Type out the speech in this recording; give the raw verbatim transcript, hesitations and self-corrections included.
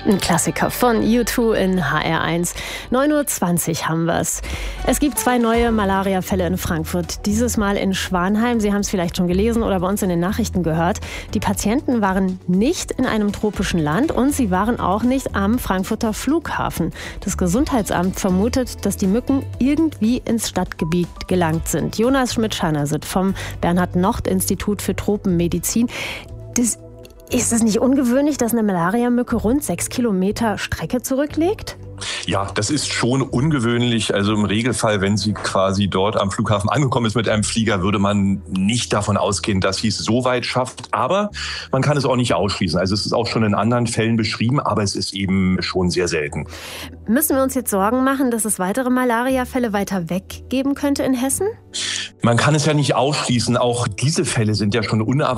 Ein Klassiker von U zwei in H R eins. neun Uhr zwanzig haben wir's. Es gibt zwei neue Malaria-Fälle in Frankfurt. Dieses Mal in Schwanheim. Sie haben es vielleicht schon gelesen oder bei uns in den Nachrichten gehört. Die Patienten waren nicht in einem tropischen Land und sie waren auch nicht am Frankfurter Flughafen. Das Gesundheitsamt vermutet, dass die Mücken irgendwie ins Stadtgebiet gelangt sind. Jonas Schmidt-Schanasit vom Bernhard-Nocht-Institut für Tropenmedizin. Das Ist es nicht ungewöhnlich, dass eine Malariamücke rund sechs Kilometer Strecke zurücklegt? Ja, das ist schon ungewöhnlich. Also im Regelfall, wenn sie quasi dort am Flughafen angekommen ist mit einem Flieger, würde man nicht davon ausgehen, dass sie es so weit schafft. Aber man kann es auch nicht ausschließen. Also es ist auch schon in anderen Fällen beschrieben, aber es ist eben schon sehr selten. Müssen wir uns jetzt Sorgen machen, dass es weitere Malariafälle weiter weg geben könnte in Hessen? Man kann es ja nicht ausschließen. Auch diese Fälle sind ja schon unerwartet.